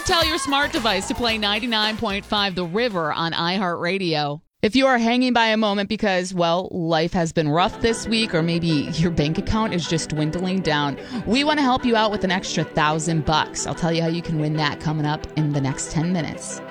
tell your smart device to play 99.5 The River on iHeartRadio. If you are hanging by a moment because, well, life has been rough this week, or maybe your bank account is just dwindling down, we want to help you out with an extra $1,000. I'll tell you how you can win that coming up in the next 10 minutes.